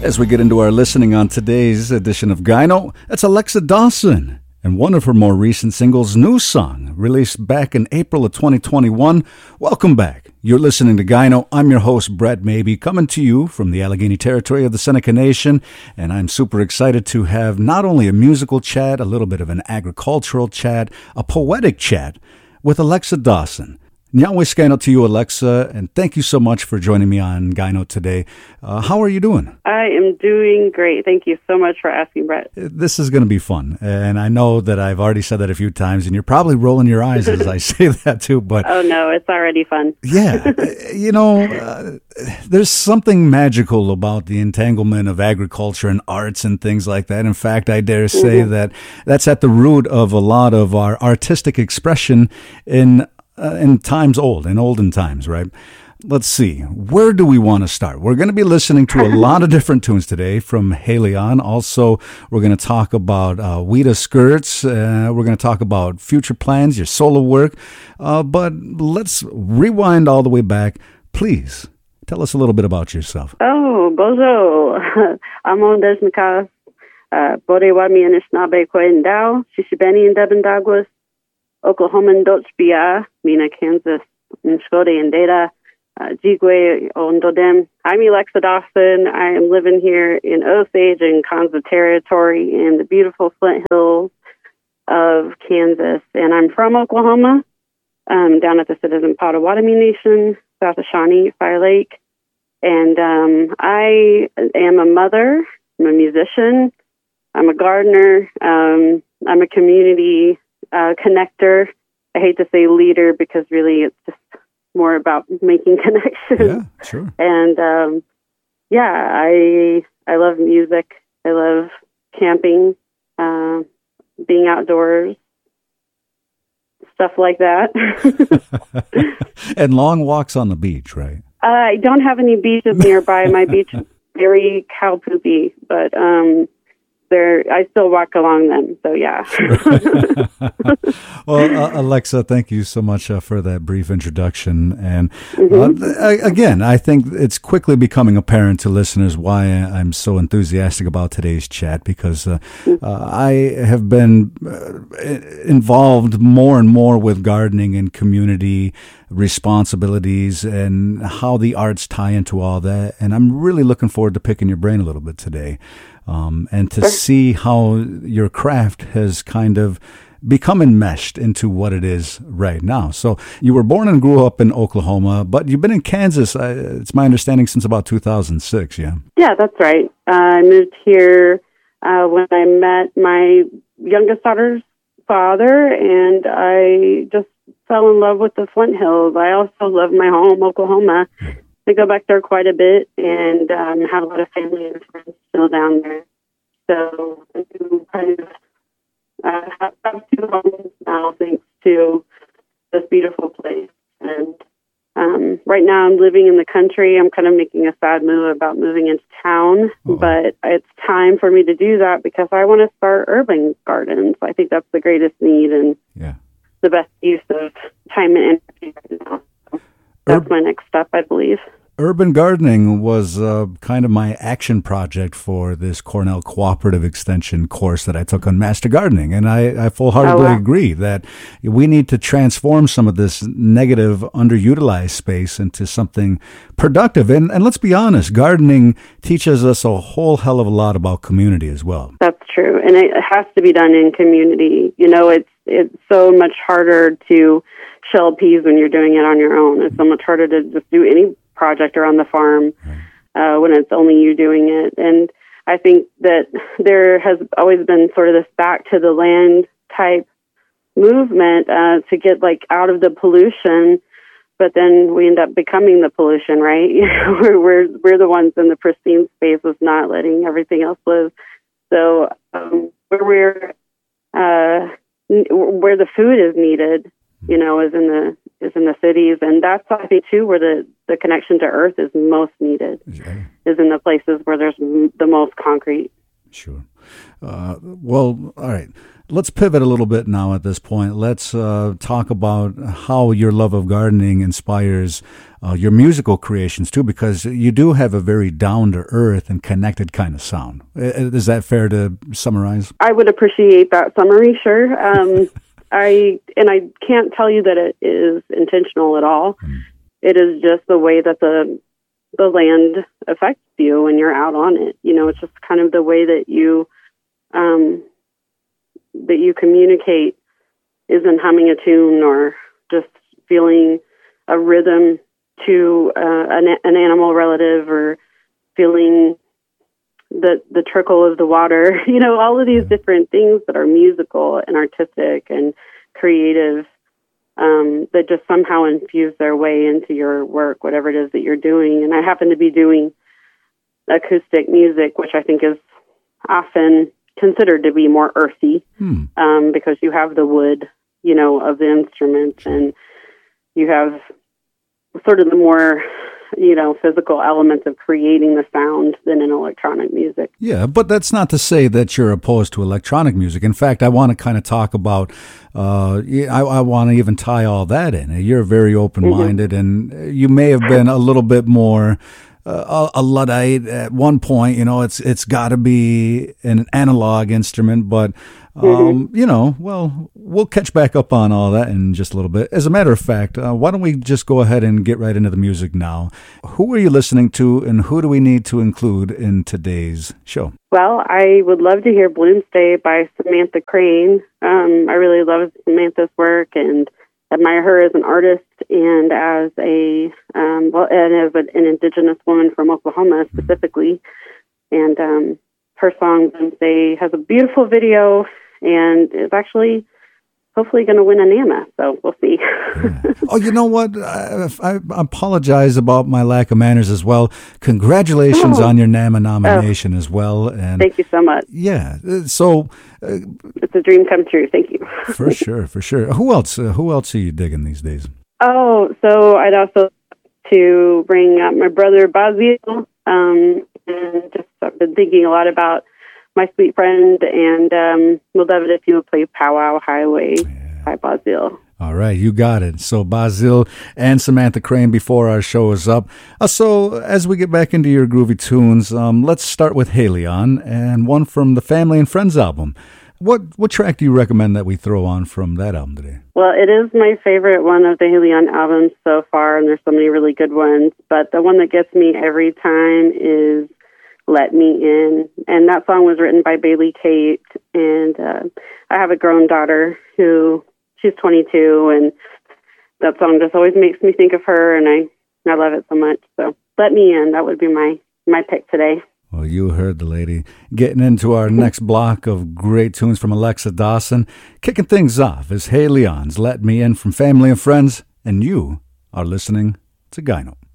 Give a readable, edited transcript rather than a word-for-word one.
As we get into our listening on today's edition of Gyno, that's Alexa Dawson and one of her more recent singles, New Song, released back in April of 2021. Welcome back. You're listening to Gyno. I'm your host, Brett Mabee, coming to you from the Allegheny territory of the Seneca Nation, and I'm super excited to have not only a musical chat, a little bit of an agricultural chat, a poetic chat with Alexa Dawson. Nyawis Gyno to you, Alexa, and thank you so much for joining me on Gyno today. How are you doing? I am doing great. Thank you so much for asking, Brett. This is going to be fun, and I know that I've already said that a few times, and you're probably rolling your eyes as I say that too. But oh no, it's already fun. Yeah, there's something magical about the entanglement of agriculture and arts and things like that. In fact, I dare say that that's at the root of a lot of our artistic expression in olden times, right? Let's see. Where do we want to start? We're going to be listening to a lot of different tunes today from Halion. Also, we're going to talk about Weta Skirts. We're going to talk about future plans, your solo work. But let's rewind all the way back. Please, tell us a little bit about yourself. Oh, bozo. Amon desmikas. Bodewami Anishinaabe Koendao. Shishibeni and Debendagwas. Oklahoman Dochbia, Mina, Kansas, Nshkode and Data, Jigwe, Ondodem. I'm Alexa Dawson. I am living here in Osage and Kansa Territory in the beautiful Flint Hills of Kansas. And I'm from Oklahoma, down at the Citizen Potawatomi Nation, south of Shawnee, Fire Lake. And I am a mother. I'm a musician. I'm a gardener. I'm a community connector. I hate to say leader because really it's just more about making connections. Yeah, sure. And I love music. I love camping, being outdoors, stuff like that. And long walks on the beach, right? I don't have any beaches nearby. My beach is very cow poopy, but I still walk along them, so yeah. Well, Alexa, thank you so much for that brief introduction. And again, I think it's quickly becoming apparent to listeners why I'm so enthusiastic about today's chat, because I have been involved more and more with gardening and community responsibilities and how the arts tie into all that. And I'm really looking forward to picking your brain a little bit today. And to see how your craft has kind of become enmeshed into what it is right now. So you were born and grew up in Oklahoma, but you've been in Kansas, it's my understanding, since about 2006, yeah? Yeah, that's right. I moved here when I met my youngest daughter's father, and I just fell in love with the Flint Hills. I also love my home, Oklahoma. I go back there quite a bit and have a lot of family and friends still down there. So I do kind of have two homes now thanks to this beautiful place. And right now I'm living in the country. I'm kind of making a sad move about moving into town, but it's time for me to do that because I want to start urban gardens. I think that's the greatest need and the best use of time and energy right now. So that's my next step, I believe. Urban gardening was kind of my action project for this Cornell Cooperative Extension course that I took on Master Gardening. And I full-heartedly agree that we need to transform some of this negative, underutilized space into something productive. And let's be honest, gardening teaches us a whole hell of a lot about community as well. That's true. And it has to be done in community. You know, it's so much harder to shell peas when you're doing it on your own. It's so much harder to just do any project around the farm when it's only you doing it. And I think that there has always been sort of this back to the land type movement to get like out of the pollution, but then we end up becoming the pollution, right? we're the ones in the pristine spaces, not letting everything else live. So where the food is needed, you know, is in the cities, and that's I think too where the connection to earth is most needed, is in the places where there's the most concrete. Sure. Well, all right. Let's pivot a little bit now at this point. Let's talk about how your love of gardening inspires your musical creations too, because you do have a very down-to-earth and connected kind of sound. Is that fair to summarize? I would appreciate that summary, sure. I can't tell you that it is intentional at all. It is just the way that the land affects you when you're out on it. It's just kind of the way that you communicate isn't humming a tune or just feeling a rhythm to an animal relative or feeling the trickle of the water. All of these different things that are musical and artistic and creative that just somehow infuse their way into your work, whatever it is that you're doing. And I happen to be doing acoustic music, which I think is often considered to be more earthy because you have the wood, of the instruments, and you have sort of the more, physical elements of creating the sound than in electronic music. Yeah, but that's not to say that you're opposed to electronic music. In fact, I want to kind of talk about, I want to even tie all that in. You're very open-minded, and you may have been a little bit more a Luddite at one point. It's got to be an analog instrument, but we'll catch back up on all that in just a little bit. As a matter of fact, why don't we just go ahead and get right into the music now? Who are you listening to, and who do we need to include in today's show? Well, I would love to hear Bloomsday by Samantha Crane. I really love Samantha's work and admire her as an artist and as and as an indigenous woman from Oklahoma specifically. And her song Bloomsday has a beautiful video and is actually hopefully going to win a NAMA, so we'll see. Yeah. Oh, you know what? I apologize about my lack of manners as well. Congratulations on your NAMA nomination as well. And thank you so much. Yeah, so it's a dream come true. Thank you. For sure. Who else are you digging these days? Oh, so I'd also to bring up my brother Basil, and just I've been thinking a lot about my sweet friend, and we'll love it if you would play Powwow Highway by Basil. All right, you got it. So Basil and Samantha Crane before our show is up. So as we get back into your groovy tunes, let's start with Halion and one from the Family and Friends album. What track do you recommend that we throw on from that album today? Well, it is my favorite one of the Halion albums so far, and there's so many really good ones. But the one that gets me every time is Let Me In. And that song was written by Bailey Kate. And I have a grown daughter who, she's 22, and that song just always makes me think of her, and I love it so much. So Let Me In, that would be my pick today. Well, you heard the lady. Getting into our next block of great tunes from Alexa Dawson. Kicking things off is Halion's Let Me In from Family and Friends, and you are listening to Gyno.